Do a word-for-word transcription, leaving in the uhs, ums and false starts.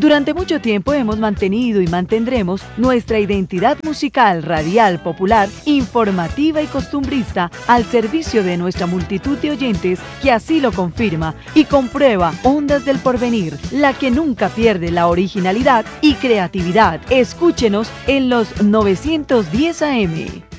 Durante mucho tiempo hemos mantenido y mantendremos nuestra identidad musical, radial, popular, informativa y costumbrista al servicio de nuestra multitud de oyentes que así lo confirma y comprueba Ondas del Porvenir, la que nunca pierde la originalidad y creatividad. Escúchenos en los novecientos diez A M.